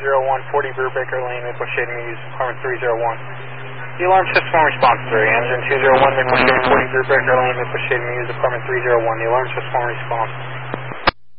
201, 40 Brubaker Lane, Maple Shade Mews, apartment 301. The alarm system on response 3, engine 201, Maple Shade, 40 Brubaker Lane, Maple Shade Mews, apartment 301. The alarm system on response.